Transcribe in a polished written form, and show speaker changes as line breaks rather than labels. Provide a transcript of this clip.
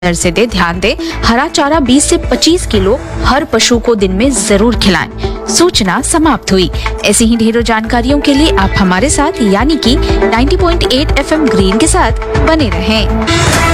दर से दे, ध्यान दे। हरा चारा 20 से 25 किलो हर पशु को दिन में जरूर खिलाएं। सूचना समाप्त हुई। ऐसी ही ढेरों जानकारियों के लिए आप हमारे साथ यानी कि 90.8 FM ग्रीन के साथ बने रहें।